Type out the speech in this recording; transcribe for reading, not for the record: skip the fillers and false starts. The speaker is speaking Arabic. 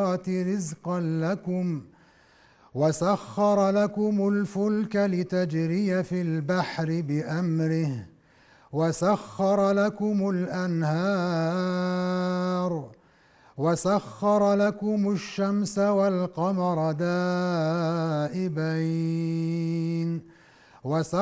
السماوات رزقا لكم وسخر لكم الفلك لتجري في البحر بأمره وسخر لكم الأنهار وسخر لكم الشمس والقمر دائبين